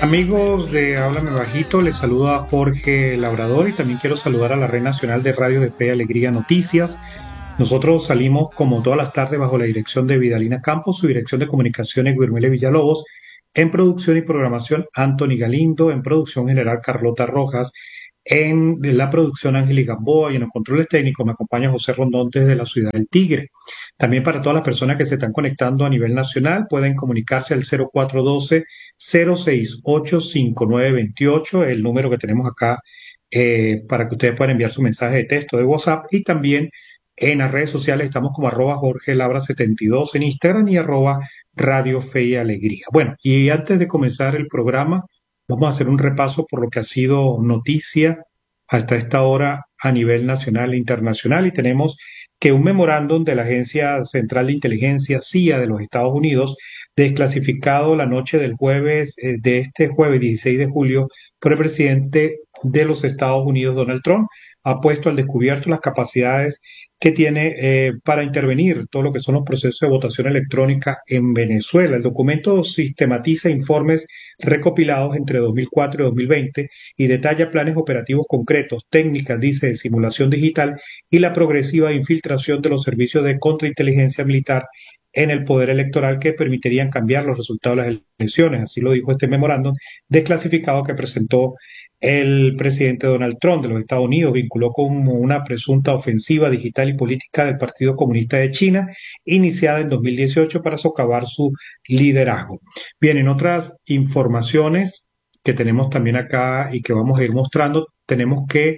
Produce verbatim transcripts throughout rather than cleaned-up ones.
Amigos de Háblame Bajito, les saluda Jorge Labrador y también quiero saludar a la Red Nacional de Radio de Fe y Alegría Noticias. Nosotros salimos como todas las tardes bajo la dirección de Vidalina Campos, su dirección de comunicaciones Guirmele Villalobos, en producción y programación Anthony Galindo, en producción general Carlota Rojas, en la producción Ángel Gamboa y en los controles técnicos me acompaña José Rondón desde la ciudad del Tigre. También para todas las personas que se están conectando a nivel nacional pueden comunicarse al cero cuatro uno dos, cero seis ocho, cinco nueve dos ocho, el número que tenemos acá eh, para que ustedes puedan enviar su mensaje de texto de WhatsApp, y también en las redes sociales estamos como arroba Jorge Labra setenta y dos en Instagram y arroba Radio Fe y Alegría. Bueno, y antes de comenzar el programa, vamos a hacer un repaso por lo que ha sido noticia hasta esta hora a nivel nacional e internacional, y tenemos que un memorándum de la Agencia Central de Inteligencia C I A de los Estados Unidos, desclasificado la noche del jueves, eh, de este jueves dieciséis de julio, por el presidente de los Estados Unidos, Donald Trump, ha puesto al descubierto las capacidades que tiene eh, para intervenir todo lo que son los procesos de votación electrónica en Venezuela. El documento sistematiza informes recopilados entre dos mil cuatro y dos mil veinte y detalla planes operativos concretos, técnicas, dice, de simulación digital y la progresiva infiltración de los servicios de contrainteligencia militar en el poder electoral que permitirían cambiar los resultados de las elecciones. Así lo dijo este memorándum desclasificado que presentó el presidente Donald Trump de los Estados Unidos. Vinculó con una presunta ofensiva digital y política del Partido Comunista de China, iniciada en dos mil dieciocho para socavar su liderazgo. Bien, en otras informaciones que tenemos también acá y que vamos a ir mostrando, tenemos que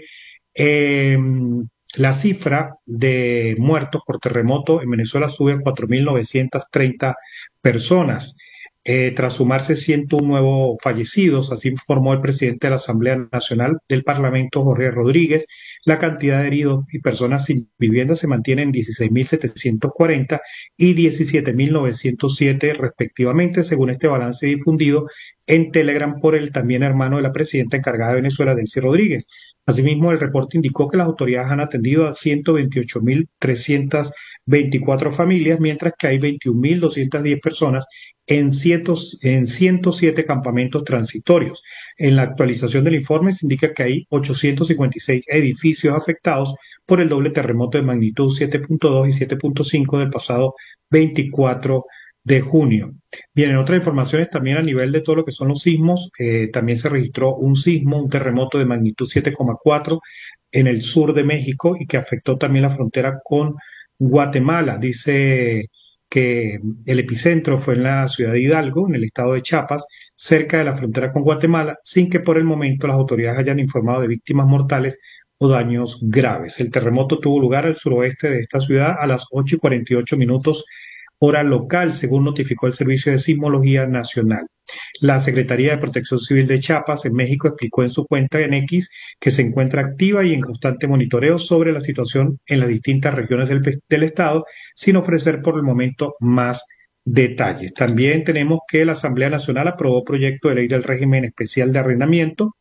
eh, la cifra de muertos por terremoto en Venezuela sube a cuatro mil novecientas treinta personas, eh, tras sumarse ciento uno nuevos fallecidos. Así informó el presidente de la Asamblea Nacional del Parlamento, Jorge Rodríguez. La cantidad de heridos y personas sin vivienda se mantiene en dieciséis mil setecientos cuarenta y diecisiete mil novecientos siete respectivamente, según este balance difundido en Telegram por el también hermano de la presidenta encargada de Venezuela, Delcy Rodríguez. Asimismo, el reporte indicó que las autoridades han atendido a ciento veintiocho mil trescientas veinticuatro familias, mientras que hay veintiún mil doscientas diez personas en, cientos, en ciento siete campamentos transitorios. En la actualización del informe se indica que hay ochocientos cincuenta y seis edificios afectados por el doble terremoto de magnitud siete punto dos y siete punto cinco del pasado veinticuatro de junio. Bien, en otras informaciones también a nivel de todo lo que son los sismos, eh, también se registró un sismo, un terremoto de magnitud siete coma cuatro en el sur de México y que afectó también la frontera con Guatemala. Dice que el epicentro fue en la ciudad de Hidalgo, en el estado de Chiapas, cerca de la frontera con Guatemala, sin que por el momento las autoridades hayan informado de víctimas mortales o daños graves. El terremoto tuvo lugar al suroeste de esta ciudad a las ocho y cuarenta y ocho minutos hora local, según notificó el Servicio de Sismología Nacional. La Secretaría de Protección Civil de Chiapas, en México, explicó en su cuenta en X que se encuentra activa y en constante monitoreo sobre la situación en las distintas regiones del, del estado, sin ofrecer por el momento más detalles. También tenemos que la Asamblea Nacional aprobó proyecto de ley del régimen especial de arrendamiento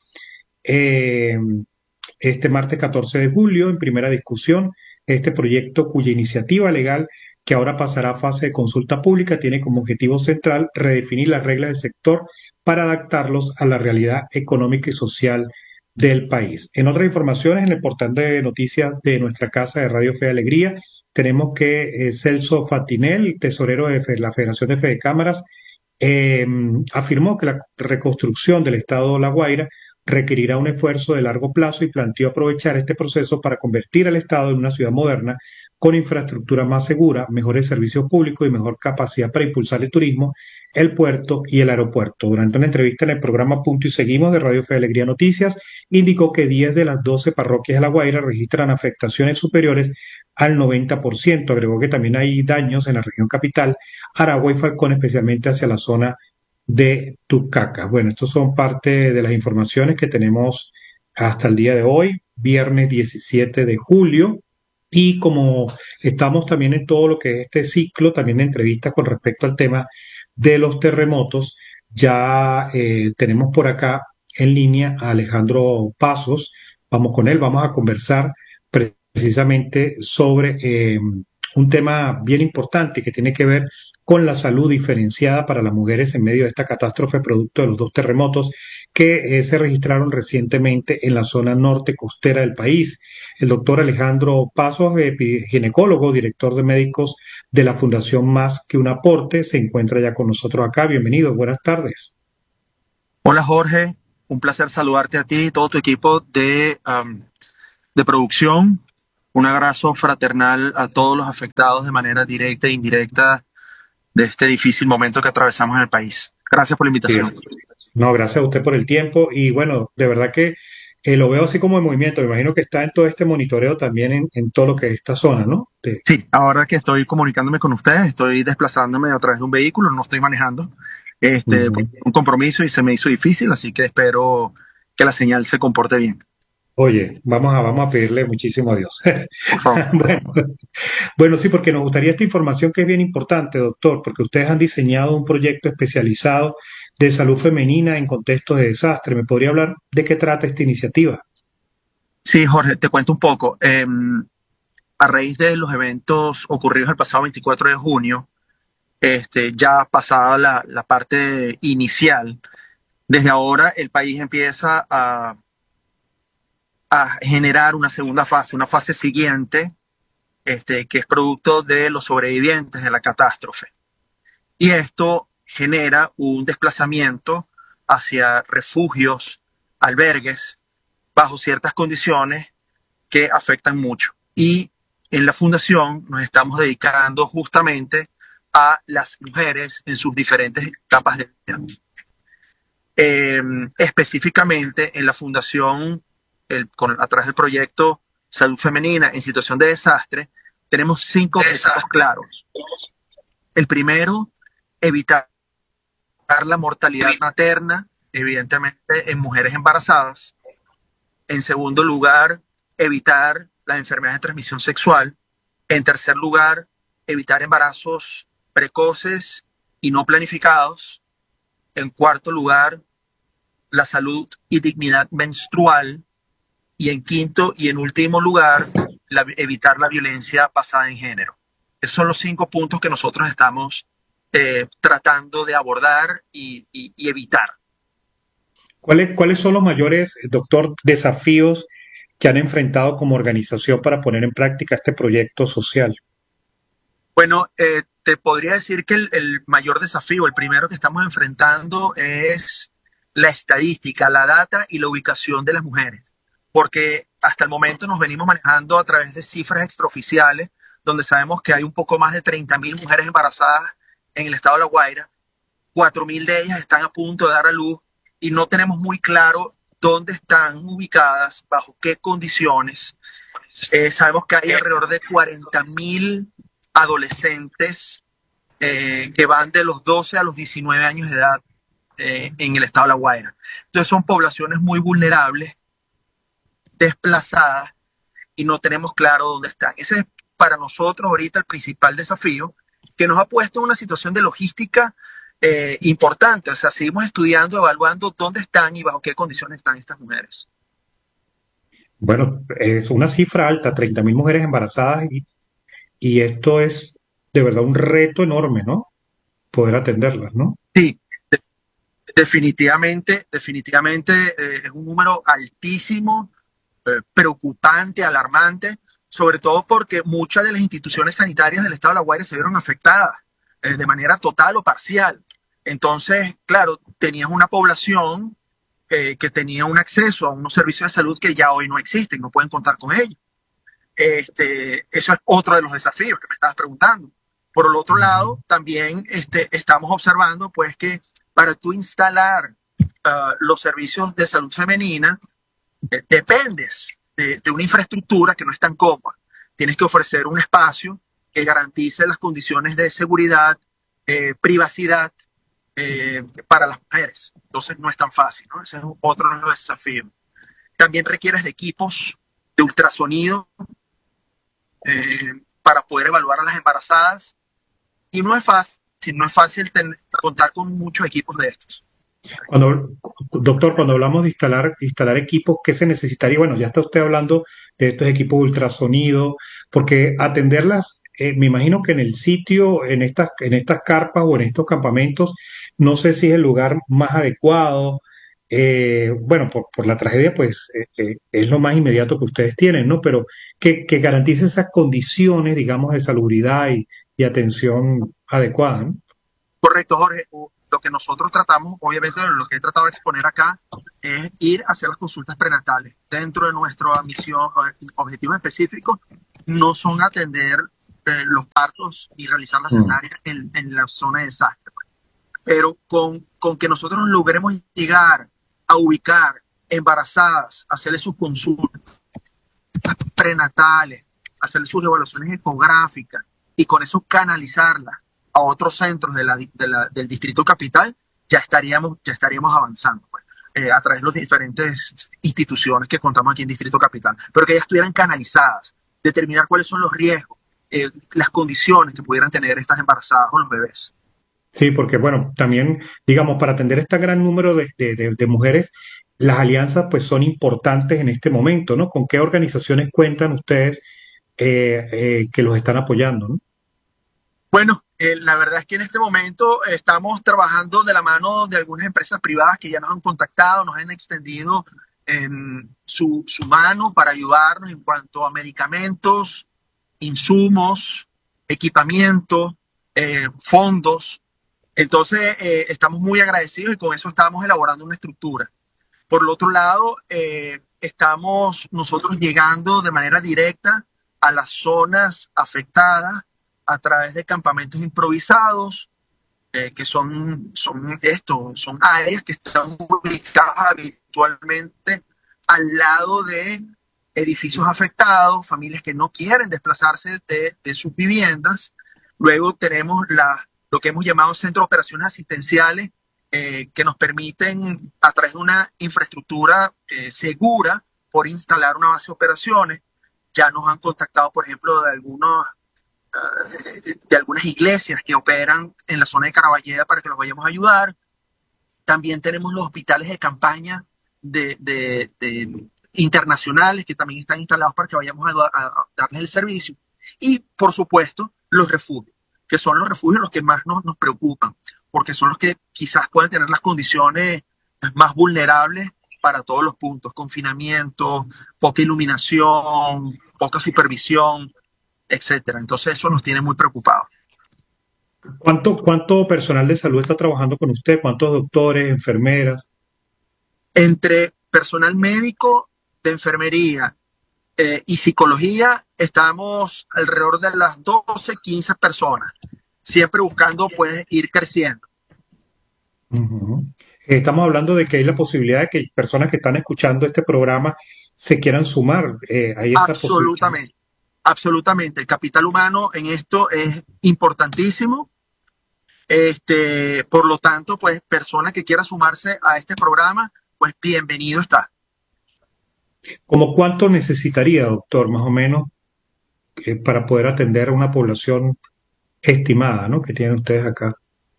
eh, este martes catorce de julio en primera discusión. Este proyecto, cuya iniciativa legal que ahora pasará a fase de consulta pública, tiene como objetivo central redefinir las reglas del sector para adaptarlos a la realidad económica y social del país. En otras informaciones, en el portal de noticias de nuestra casa de Radio Fe y Alegría, tenemos que eh, Celso Fatinel, tesorero de la Federación de Fedecámaras, eh, afirmó que la reconstrucción del estado de La Guaira requerirá un esfuerzo de largo plazo y planteó aprovechar este proceso para convertir al estado en una ciudad moderna con infraestructura más segura, mejores servicios públicos y mejor capacidad para impulsar el turismo, el puerto y el aeropuerto. Durante una entrevista en el programa Punto y Seguimos de Radio Fe y Alegría Noticias, indicó que diez de las doce parroquias de La Guaira registran afectaciones superiores al noventa por ciento. Agregó que también hay daños en la región capital, Aragua y Falcón, especialmente hacia la zona de Tucacas. Bueno, estos son parte de las informaciones que tenemos hasta el día de hoy, viernes diecisiete de julio. Y como estamos también en todo lo que es este ciclo, también de entrevistas con respecto al tema de los terremotos, ya eh, tenemos por acá en línea a Alejandro Pasos. Vamos con él, vamos a conversar precisamente sobre eh, un tema bien importante que tiene que ver con la salud diferenciada para las mujeres en medio de esta catástrofe producto de los dos terremotos que eh, se registraron recientemente en la zona norte costera del país. El doctor Alejandro Pasos, epi- ginecólogo, director de médicos de la Fundación Más que un Aporte, se encuentra ya con nosotros acá. Bienvenido, buenas tardes. Hola Jorge, un placer saludarte a ti y todo tu equipo de, um, de producción. Un abrazo fraternal a todos los afectados de manera directa e indirecta de este difícil momento que atravesamos en el país. Gracias por la Bien. invitación. No, gracias a usted por el tiempo y bueno, de verdad que eh, lo veo así como en movimiento. Me imagino que está en todo este monitoreo también en, en todo lo que es esta zona, ¿no? De- Sí, ahora que estoy comunicándome con ustedes, estoy desplazándome a través de un vehículo, no estoy manejando. Este, por Ujú. un compromiso y se me hizo difícil, así que espero que la señal se comporte bien. Oye, vamos a, vamos a pedirle muchísimo a Dios. Por favor. Bueno, bueno, sí, porque nos gustaría esta información que es bien importante, doctor, porque ustedes han diseñado un proyecto especializado de salud femenina en contextos de desastre. ¿Me podría hablar de qué trata esta iniciativa? Sí, Jorge, te cuento un poco. Em, a raíz de los eventos ocurridos el pasado veinticuatro de junio, este, ya pasada la, la parte inicial, desde ahora el país empieza a, a generar una segunda fase, una fase siguiente, este, que es producto de los sobrevivientes de la catástrofe. Y esto genera un desplazamiento hacia refugios, albergues, bajo ciertas condiciones que afectan mucho. Y en la fundación nos estamos dedicando justamente a las mujeres en sus diferentes etapas de vida. Eh, específicamente en la fundación, el, con, a través del proyecto Salud Femenina en Situación de Desastre, tenemos cinco objetivos claros. El primero, evitar la mortalidad materna, evidentemente en mujeres embarazadas. En segundo lugar, evitar las enfermedades de transmisión sexual. En tercer lugar, evitar embarazos precoces y no planificados. En cuarto lugar, la salud y dignidad menstrual. Y en quinto y en último lugar, la, evitar la violencia basada en género. Esos son los cinco puntos que nosotros estamos eh, tratando de abordar y, y, y evitar. ¿Cuáles, cuáles son los mayores, doctor, desafíos que han enfrentado como organización para poner en práctica este proyecto social? Bueno, eh, te podría decir que el, el mayor desafío, el primero que estamos enfrentando es la estadística, la data y la ubicación de las mujeres, porque hasta el momento nos venimos manejando a través de cifras extraoficiales, donde sabemos que hay un poco más de treinta mil mujeres embarazadas en el estado de La Guaira, cuatro mil de ellas están a punto de dar a luz y no tenemos muy claro dónde están ubicadas, bajo qué condiciones. Eh, sabemos que hay alrededor de cuarenta mil adolescentes eh, que van de los doce a los diecinueve años de edad eh, en el estado de La Guaira. Entonces son poblaciones muy vulnerables, desplazadas y no tenemos claro dónde están. Ese es para nosotros ahorita el principal desafío que nos ha puesto en una situación de logística eh, importante. O sea, seguimos estudiando, evaluando dónde están y bajo qué condiciones están estas mujeres. Bueno, es una cifra alta, treinta mil mujeres embarazadas y, y esto es de verdad un reto enorme, ¿no? Poder atenderlas, ¿no? Sí, de, definitivamente, definitivamente eh, es un número altísimo, eh, preocupante, alarmante, sobre todo porque muchas de las instituciones sanitarias del estado de La Guaira se vieron afectadas eh, de manera total o parcial. Entonces, claro, tenías una población eh, que tenía un acceso a unos servicios de salud que ya hoy no existen, no pueden contar con ellos. Este, eso es otro de los desafíos que me estabas preguntando. Por el otro Ujú. lado, también este, estamos observando pues que para tú instalar uh, los servicios de salud femenina, eh, dependes de, de una infraestructura que no es tan cómoda. Tienes que ofrecer un espacio que garantice las condiciones de seguridad, eh, privacidad eh, para las mujeres. Entonces no es tan fácil, ¿no? Ese es otro de los desafíos. También requieres de equipos de ultrasonido eh, para poder evaluar a las embarazadas. Y no es fácil, no es fácil tener, contar con muchos equipos de estos. Cuando, doctor, cuando hablamos de instalar, instalar equipos, ¿qué se necesitaría? Bueno, ya está usted hablando de estos equipos de ultrasonido, porque atenderlas eh, me imagino que en el sitio, en estas, en estas carpas o en estos campamentos, no sé si es el lugar más adecuado. Eh, bueno, por, por la tragedia, pues eh, eh, es lo más inmediato que ustedes tienen, ¿no? Pero que, que garantice esas condiciones, digamos, de salubridad y, y atención adecuada, ¿no? Correcto, Jorge. Lo que nosotros tratamos, obviamente lo que he tratado de exponer acá, es ir hacia las consultas prenatales. Dentro de nuestra misión, objetivos específicos, no son atender eh, los partos y realizar las Mm. cesáreas en, en la zona de desastre. Pero con, con que nosotros logremos llegar a ubicar embarazadas, hacerle sus consultas prenatales, hacerle sus evaluaciones ecográficas y con eso canalizarlas a otros centros de la, de la, del Distrito Capital, ya estaríamos, ya estaríamos avanzando pues, eh, a través de las diferentes instituciones que contamos aquí en Distrito Capital, pero que ya estuvieran canalizadas, determinar cuáles son los riesgos, eh, las condiciones que pudieran tener estas embarazadas o los bebés. Sí, porque bueno, también, digamos, para atender este gran número de, de- de- de mujeres, las alianzas pues son importantes en este momento, ¿no? ¿Con qué organizaciones cuentan ustedes eh, eh, que los están apoyando, ¿no? Bueno, eh, la verdad es que en este momento estamos trabajando de la mano de algunas empresas privadas que ya nos han contactado, nos han extendido en su, su mano para ayudarnos en cuanto a medicamentos, insumos, equipamiento, eh, fondos. Entonces, eh, estamos muy agradecidos y con eso estamos elaborando una estructura. Por el otro lado, eh, estamos nosotros llegando de manera directa a las zonas afectadas a través de campamentos improvisados, eh, que son, son esto, son áreas que están ubicadas habitualmente al lado de edificios afectados, familias que no quieren desplazarse de, de sus viviendas. Luego tenemos la, lo que hemos llamado centros de operaciones asistenciales, eh, que nos permiten, a través de una infraestructura eh, segura, por instalar una base de operaciones. Ya nos han contactado, por ejemplo, de algunos uh, de algunas iglesias que operan en la zona de Caraballeda para que los vayamos a ayudar. También tenemos los hospitales de campaña de, de, de internacionales que también están instalados para que vayamos a, a, a darles el servicio. Y, por supuesto, los refugios, que son los refugios los que más nos, nos preocupan, porque son los que quizás pueden tener las condiciones más vulnerables para todos los puntos: confinamiento, poca iluminación, poca supervisión, etcétera. Entonces eso nos tiene muy preocupados. ¿Cuánto, cuánto personal de salud está trabajando con usted? ¿Cuántos doctores, enfermeras? Entre personal médico, de enfermería eh, y psicología, estamos alrededor de las doce, quince personas, siempre buscando pues ir creciendo. Ujú. Estamos hablando de que hay la posibilidad de que personas que están escuchando este programa se quieran sumar. Eh, hay esa posibilidad. Absolutamente, absolutamente. El capital humano en esto es importantísimo. Este, por lo tanto, pues persona que quiera sumarse a este programa, pues bienvenido está. ¿Cómo cuánto necesitaría, doctor, más o menos, eh, para poder atender a una población estimada, ¿no? Que tienen ustedes acá?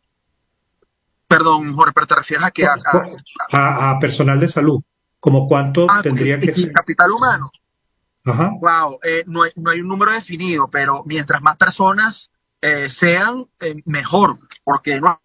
Perdón, Jorge, pero te refieres a que a, a, A, a personal de salud. ¿Cómo cuánto a, tendría que el ser? capital humano? Ajá. Wow, eh, no, hay, no hay un número definido, pero mientras más personas eh, sean, eh, mejor, porque no,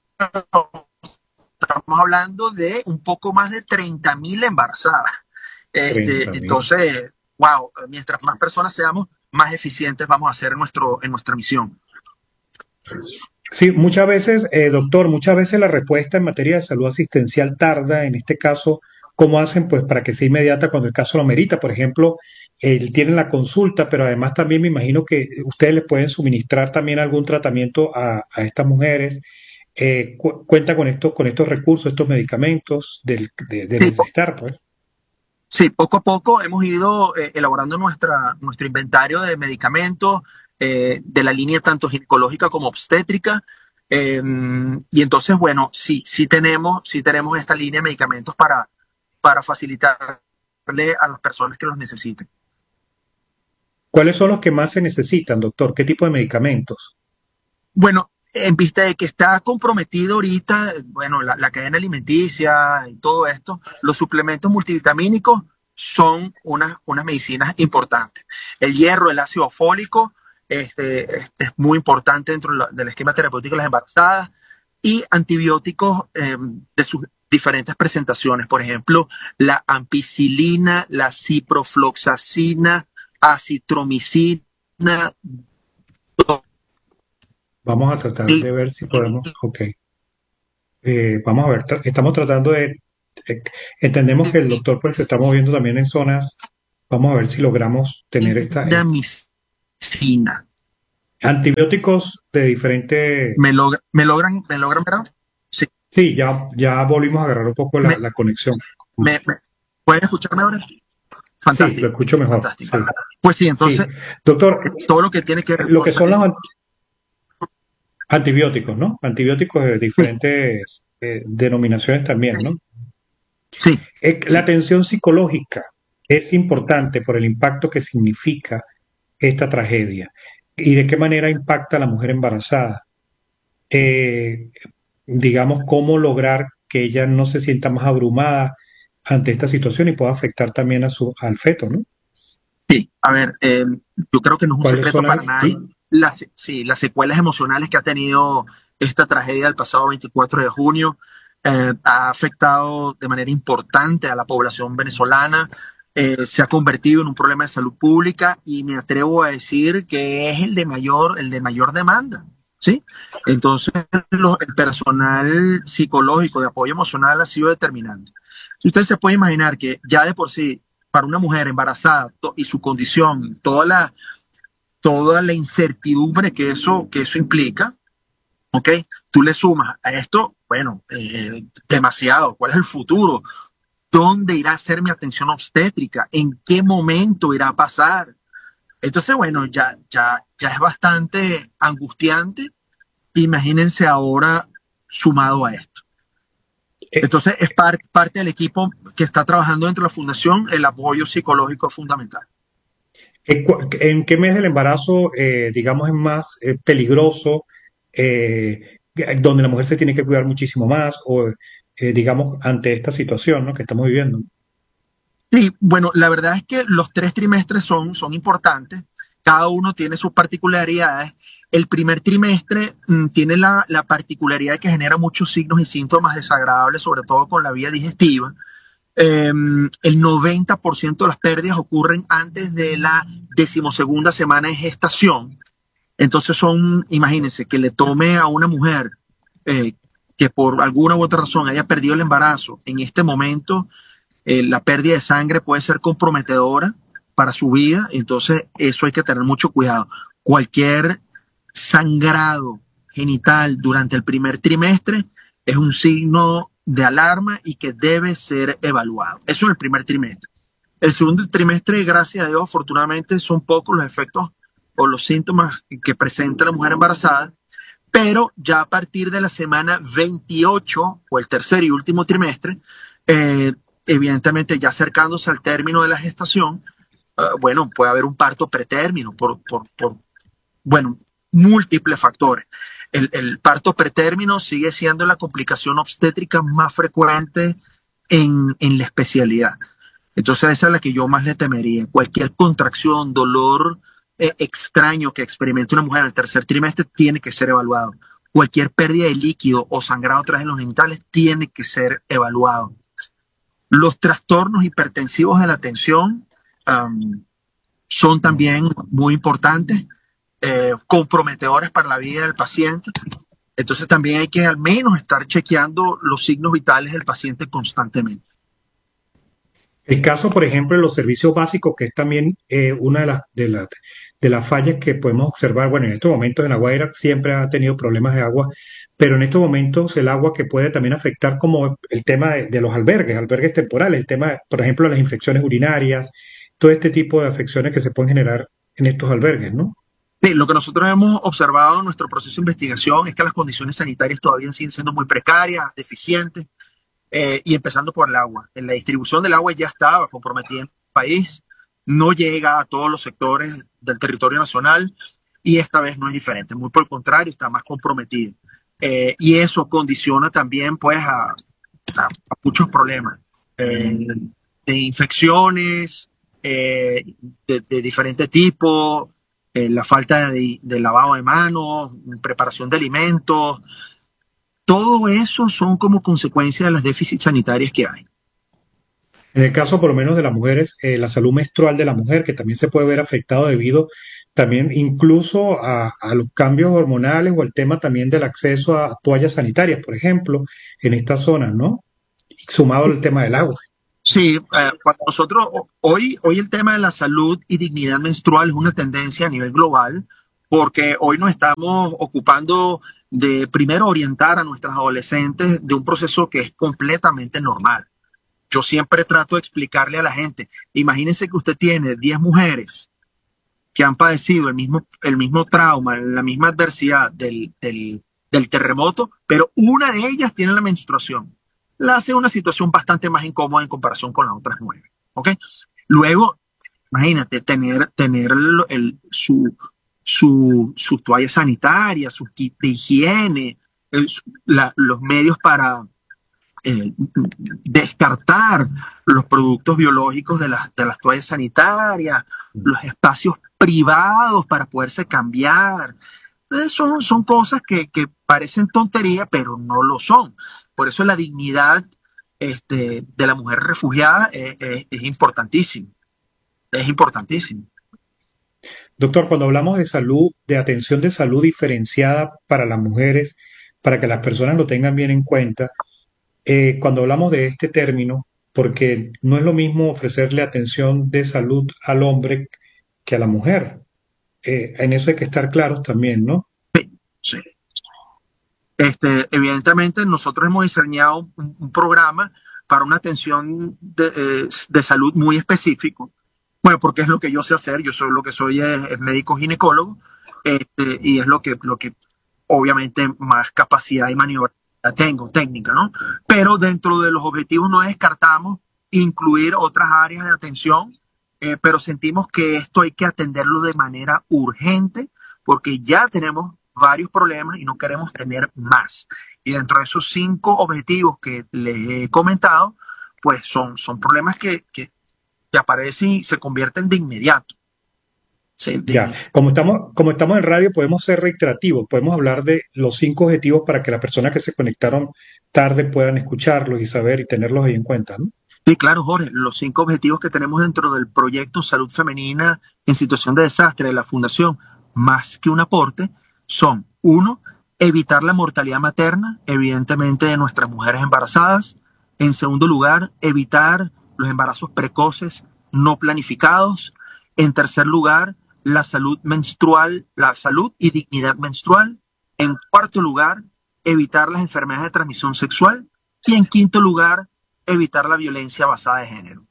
estamos hablando de un poco más de treinta mil embarazadas. Este, treinta mil. entonces, wow, mientras más personas seamos, más eficientes vamos a ser en, nuestro, en nuestra misión. Sí, muchas veces, eh, doctor, muchas veces la respuesta en materia de salud asistencial tarda. En este caso, ¿cómo hacen pues para que sea inmediata cuando el caso lo merita? Por ejemplo, eh, tienen la consulta, pero además también me imagino que ustedes les pueden suministrar también algún tratamiento a, a estas mujeres. Eh, cu- cuenta con estos, con estos recursos, estos medicamentos del- de, de Sí, necesitar, pues. sí, poco a poco hemos ido eh, elaborando nuestra, nuestro inventario de medicamentos, eh, de la línea tanto ginecológica como obstétrica. Eh, y entonces, bueno, sí, sí tenemos, sí tenemos esta línea de medicamentos para, para facilitarle a las personas que los necesiten. ¿Cuáles son los que más se necesitan, doctor? ¿Qué tipo de medicamentos? Bueno, en vista de que está comprometido ahorita, bueno, la, la cadena alimenticia y todo esto, los suplementos multivitamínicos son unas, unas medicinas importantes. El hierro, el ácido fólico, este, este es muy importante dentro de la, del esquema terapéutico de las embarazadas, y antibióticos eh, de sus diferentes presentaciones, por ejemplo, la ampicilina, la ciprofloxacina, acitromicina. Vamos a tratar de ver si podemos, ok. Eh, vamos a ver, tra- estamos tratando de, eh, entendemos que el doctor pues se está moviendo también en zonas, vamos a ver si logramos tener esta, eh, Clindamicina. antibióticos de diferentes, ¿Me, logra, me logran, me logran ver? Sí. sí, ya, ya volvimos a agarrar un poco la, ¿Me, la conexión. me, me, ¿Pueden escucharme ahora? Sí, lo Fantástico, escucho mejor, fantástico. sí, Pues sí, sí. entonces, Doctor, todo lo que tiene que ver lo con... que son los an- antibióticos, ¿no? Antibióticos de Sí, diferentes eh, denominaciones también, ¿no? sí, Eh, la sí. atención psicológica es importante por el impacto que significa esta tragedia y de qué manera impacta a la mujer embarazada. Eh, digamos, cómo lograr que ella no se sienta más abrumada ante esta situación y pueda afectar también a su, al feto, ¿no? Sí, a ver, eh, yo creo que no es un ¿Cuáles secreto son las, para nadie sí? las, sí, las secuelas emocionales que ha tenido esta tragedia del pasado veinticuatro de junio. Eh, ha afectado de manera importante a la población venezolana, eh, se ha convertido en un problema de salud pública y me atrevo a decir que es el de mayor, el de mayor demanda, ¿sí? Entonces, lo- el personal psicológico de apoyo emocional ha sido determinante. Si usted se puede imaginar que ya de por sí para una mujer embarazada y su condición, toda la, toda la incertidumbre que eso, que eso implica, ¿ok? Tú le sumas a esto, bueno, eh, demasiado. ¿Cuál es el futuro? ¿Dónde irá a ser mi atención obstétrica? ¿En qué momento irá a pasar? Entonces, bueno, ya, ya, ya es bastante angustiante. Imagínense ahora sumado a esto. Eh, Entonces, es par, parte del equipo que está trabajando dentro de la fundación, el apoyo psicológico es fundamental. ¿En, cu- en qué mes del embarazo, eh, digamos, es más eh, peligroso, eh, donde la mujer se tiene que cuidar muchísimo más, o eh, digamos, ante esta situación, ¿no? que estamos viviendo? Sí, bueno, la verdad es que los tres trimestres son, son importantes. Cada uno tiene sus particularidades. El primer trimestre mm, tiene la, la particularidad de que genera muchos signos y síntomas desagradables, sobre todo con la vía digestiva. Eh, el noventa por ciento de las pérdidas ocurren antes de la decimosegunda semana de gestación. Entonces son, imagínense, que le tome a una mujer eh, que por alguna u otra razón haya perdido el embarazo en este momento, eh, la pérdida de sangre puede ser comprometedora para su vida, entonces eso hay que tener mucho cuidado. Cualquier sangrado genital durante el primer trimestre es un signo de alarma y que debe ser evaluado. Eso en el primer trimestre. El segundo trimestre, gracias a Dios, afortunadamente son pocos los efectos o los síntomas que presenta la mujer embarazada, pero ya a partir de la semana veintiocho o el tercer y último trimestre, eh, evidentemente ya acercándose al término de la gestación, uh, bueno, puede haber un parto pretérmino por, por, por bueno, múltiples factores. El, el, parto pretérmino sigue siendo la complicación obstétrica más frecuente en, en la especialidad. Entonces esa es la que yo más le temería. Cualquier contracción, dolor eh, extraño que experimente una mujer en el tercer trimestre tiene que ser evaluado. Cualquier pérdida de líquido o sangrado atrás de los genitales tiene que ser evaluado. Los trastornos hipertensivos de la atención um, son también muy importantes, eh, comprometedores para la vida del paciente. Entonces también hay que al menos estar chequeando los signos vitales del paciente constantemente. El caso, por ejemplo, de los servicios básicos, que es también eh, una de las, de, las, de las fallas que podemos observar. Bueno, en estos momentos en La Guaira siempre ha tenido problemas de agua, pero en estos momentos el agua que puede también afectar como el tema de, de los albergues, albergues temporales, el tema, por ejemplo, de las infecciones urinarias, todo este tipo de afecciones que se pueden generar en estos albergues, ¿no? Sí, lo que nosotros hemos observado en nuestro proceso de investigación es que las condiciones sanitarias todavía siguen siendo muy precarias, deficientes, eh, y empezando por el agua. En la distribución del agua ya estaba comprometida en el país, no llega a todos los sectores del territorio nacional y esta vez no es diferente, muy por el contrario, está más comprometida. Eh, y eso condiciona también pues a, a, a muchos problemas eh, de infecciones, eh, de, de diferente tipo, eh, la falta de, de lavado de manos, preparación de alimentos, todo eso son como consecuencia de las déficits sanitarias que hay. En el caso, por lo menos, de las mujeres, eh, la salud menstrual de la mujer, que también se puede ver afectado debido también incluso a, a los cambios hormonales o el tema también del acceso a toallas sanitarias, por ejemplo, en estas zonas, ¿no? Sumado al tema del agua. Sí, eh, cuando nosotros, hoy, hoy el tema de la salud y dignidad menstrual es una tendencia a nivel global, porque hoy nos estamos ocupando de primero orientar a nuestras adolescentes de un proceso que es completamente normal. Yo siempre trato de explicarle a la gente, imagínense que usted tiene diez mujeres que han padecido el mismo, el mismo trauma, la misma adversidad del, del, del terremoto, pero una de ellas tiene la menstruación. La hace una situación bastante más incómoda en comparación con las otras nueve. ¿Ok? Luego, imagínate, tener, tener el, el, su, su, su toalla sanitaria, su kit de higiene, el, la, los medios para eh, descartar los productos biológicos de las, de las toallas sanitarias, los espacios privados para poderse cambiar. Entonces son, son cosas que, que parecen tontería, pero no lo son. Por eso la dignidad este, de la mujer refugiada es, es, es importantísimo. Es importantísimo. Doctor, cuando hablamos de salud, de atención de salud diferenciada para las mujeres, para que las personas lo tengan bien en cuenta, eh, cuando hablamos de este término, porque no es lo mismo ofrecerle atención de salud al hombre que a la mujer. Eh, en eso hay que estar claros también, ¿no? Sí. Este, evidentemente, nosotros hemos diseñado un, un programa para una atención de, eh, de salud muy específico. Bueno, porque es lo que yo sé hacer. Yo soy lo que soy es, es médico ginecólogo este, y es lo que, lo que obviamente más capacidad y maniobra tengo, técnica, ¿no? Pero dentro de los objetivos no descartamos incluir otras áreas de atención, eh, pero sentimos que esto hay que atenderlo de manera urgente porque ya tenemos varios problemas y no queremos tener más. Y dentro de esos cinco objetivos que les he comentado, pues son, son problemas que, que, que aparecen y se convierten de inmediato. Sí, de ya, inmediato. Como estamos, como estamos en radio, podemos ser reiterativos, podemos hablar de los cinco objetivos para que las personas que se conectaron tarde puedan escucharlos y saber y tenerlos ahí en cuenta, ¿no? Sí, claro, Jorge. Los cinco objetivos que tenemos dentro del proyecto Salud Femenina en Situación de Desastre de la Fundación Más que un Aporte son, uno, evitar la mortalidad materna, evidentemente de nuestras mujeres embarazadas. En segundo lugar, evitar los embarazos precoces no planificados. En tercer lugar, la salud menstrual, la salud y dignidad menstrual. En cuarto lugar, evitar las enfermedades de transmisión sexual. Y en quinto lugar, evitar la violencia basada en género.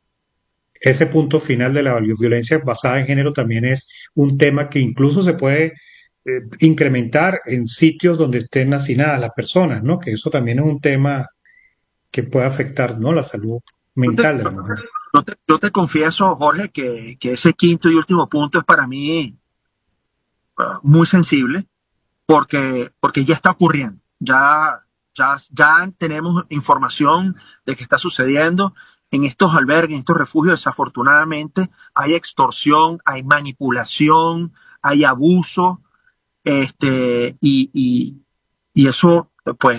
Ese punto final de la violencia basada en género también es un tema que incluso se puede eh, incrementar en sitios donde estén hacinadas las personas, ¿no? Que eso también es un tema que puede afectar, ¿no? La salud mental de la mujer. Yo te, yo te confieso, Jorge, que, que ese quinto y último punto es para mí uh, muy sensible porque, porque ya está ocurriendo. Ya, ya, ya tenemos información de que está sucediendo en estos albergues, en estos refugios. Desafortunadamente hay extorsión, hay manipulación, hay abuso, este, y, y, y eso, pues,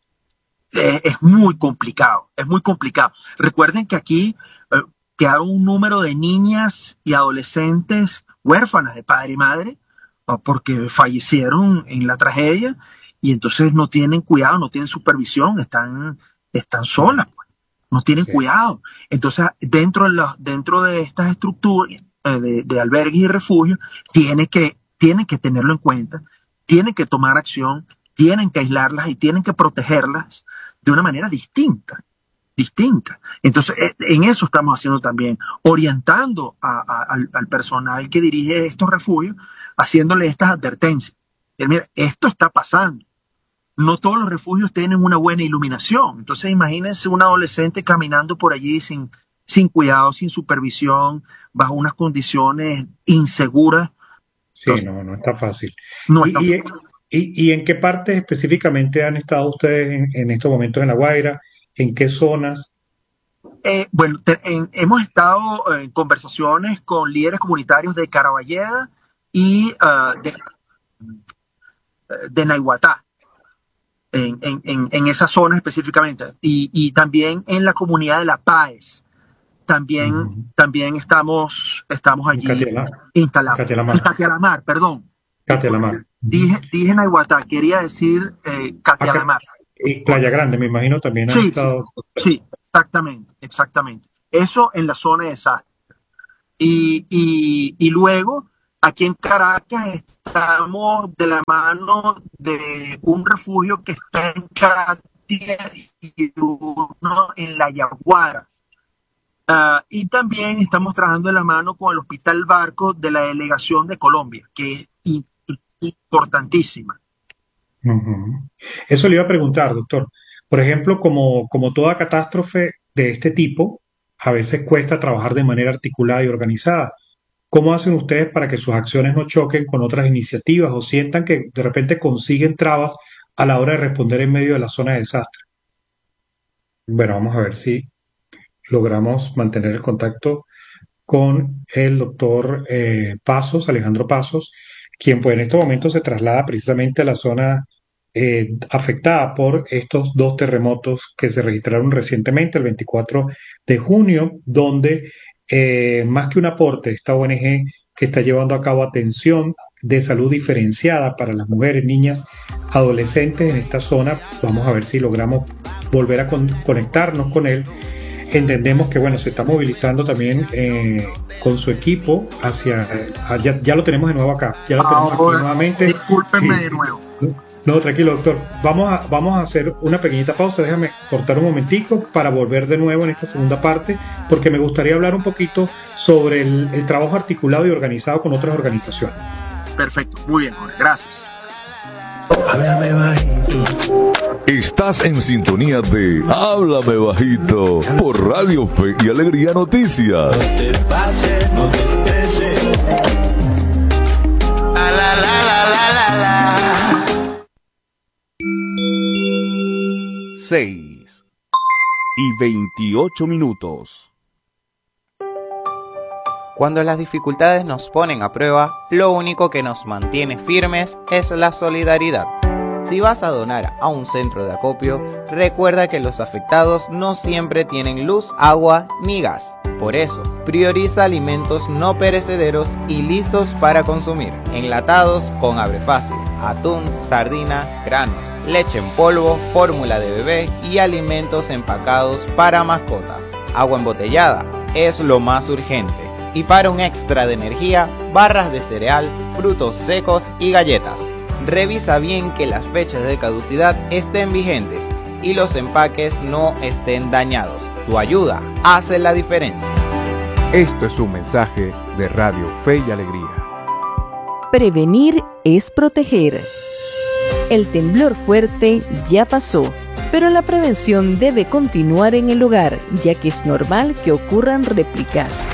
eh, es muy complicado, es muy complicado. Recuerden que aquí eh, quedaron un número de niñas y adolescentes huérfanas de padre y madre porque fallecieron en la tragedia y entonces no tienen cuidado, no tienen supervisión, están, están solas, pues, no tienen sí. cuidado. Entonces, dentro de, los, dentro de estas estructuras eh, de, de albergues y refugios, tiene que, tienen que tenerlo en cuenta, tienen que tomar acción, tienen que aislarlas y tienen que protegerlas de una manera distinta. distinta. Entonces, en eso estamos haciendo también, orientando a, a, al, al personal que dirige estos refugios, haciéndole estas advertencias. Y mira, esto está pasando. No todos los refugios tienen una buena iluminación. Entonces, imagínense un adolescente caminando por allí sin, sin cuidado, sin supervisión, bajo unas condiciones inseguras. Sí, Entonces, no, no está fácil. No y, está y, fácil. Y, ¿Y en qué partes específicamente han estado ustedes en, en estos momentos en La Guaira? ¿En qué zonas? Eh, bueno, te, en, hemos estado en conversaciones con líderes comunitarios de Caraballeda y uh, de, de Naiguatá, en, en, en, en esa zona específicamente, y, y también en la comunidad de La Paz. También, uh-huh. también estamos, estamos allí instalados. En Catialamar, perdón. Catialamar. Dije, dije Naiguatá, quería decir eh, Catialamar. Y Playa Grande, me imagino, también ha sí, estado. Sí, sí, exactamente, exactamente. Eso en la zona de desastre. Y, y, y luego, aquí en Caracas, estamos de la mano de un refugio que está en Catia y uno en La Yaguara. Uh, y también estamos trabajando de la mano con el Hospital Barco de la Delegación de Colombia, que es importantísima. Uh-huh. Eso le iba a preguntar, doctor. Por ejemplo, como, como toda catástrofe de este tipo, a veces cuesta trabajar de manera articulada y organizada. ¿Cómo hacen ustedes para que sus acciones no choquen con otras iniciativas o sientan que de repente consiguen trabas a la hora de responder en medio de la zona de desastre? Bueno, vamos a ver si logramos mantener el contacto con el doctor eh, Pasos, Alejandro Pasos, quien pues en este momento se traslada precisamente a la zona eh, afectada por estos dos terremotos que se registraron recientemente, el veinticuatro de junio, donde eh, más que un aporte, esta O N G que está llevando a cabo atención de salud diferenciada para las mujeres, niñas, adolescentes en esta zona, vamos a ver si logramos volver a con- conectarnos con él. Entendemos que bueno, se está movilizando también eh, con su equipo hacia ah, ya, ya lo tenemos de nuevo acá, ya lo tenemos Ahora, aquí nuevamente. Discúlpenme Sí. de nuevo. No, tranquilo, doctor. Vamos a, vamos a hacer una pequeñita pausa. Déjame cortar un momentico para volver de nuevo en esta segunda parte, porque me gustaría hablar un poquito sobre el, el trabajo articulado y organizado con otras organizaciones. Perfecto, muy bien, Jorge. Gracias. Háblame bajito. Estás en sintonía de Háblame Bajito por Radio Fe y Alegría Noticias. No te pases, no te estreses. La, la, la, la, la, la, la. seis y veintiocho minutos. Cuando las dificultades nos ponen a prueba, lo único que nos mantiene firmes es la solidaridad. Si vas a donar a un centro de acopio, recuerda que los afectados no siempre tienen luz, agua ni gas. Por eso, prioriza alimentos no perecederos y listos para consumir, enlatados con abre fácil, atún, sardina, granos, leche en polvo, fórmula de bebé y alimentos empacados para mascotas. Agua embotellada es lo más urgente. Y para un extra de energía, barras de cereal, frutos secos y galletas. Revisa bien que las fechas de caducidad estén vigentes y los empaques no estén dañados. Tu ayuda hace la diferencia. Esto es un mensaje de Radio Fe y Alegría. Prevenir es proteger. El temblor fuerte ya pasó, pero la prevención debe continuar en el hogar, ya que es normal que ocurran réplicas.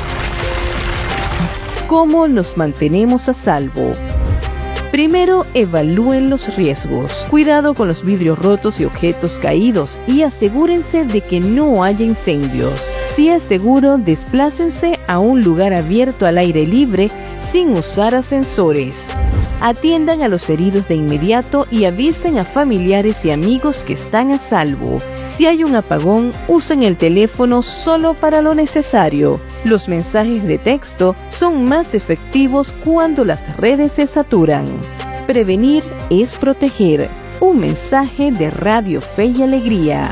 ¿Cómo nos mantenemos a salvo? Primero, evalúen los riesgos. Cuidado con los vidrios rotos y objetos caídos y asegúrense de que no haya incendios. Si es seguro, desplácense a un lugar abierto al aire libre sin usar ascensores. Atiendan a los heridos de inmediato y avisen a familiares y amigos que están a salvo. Si hay un apagón, usen el teléfono solo para lo necesario. Los mensajes de texto son más efectivos cuando las redes se saturan. Prevenir es proteger. Un mensaje de Radio Fe y Alegría.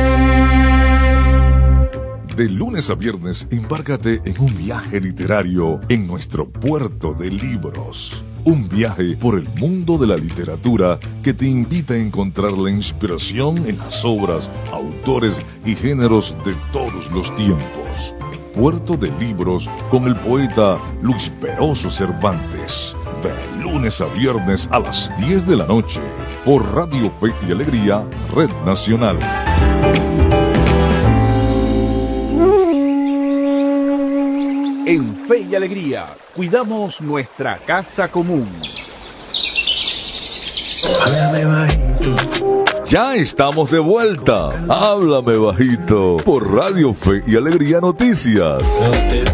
De lunes a viernes, embárcate en un viaje literario en nuestro puerto de libros. Un viaje por el mundo de la literatura que te invita a encontrar la inspiración en las obras, autores y géneros de todos los tiempos. Puerto de Libros con el poeta Luis Peroso Cervantes. De lunes a viernes a las diez de la noche por Radio Fe y Alegría, Red Nacional. En Fe y Alegría, cuidamos nuestra casa común. Háblame bajito. Ya estamos de vuelta. Háblame Bajito por Radio Fe y Alegría Noticias. No te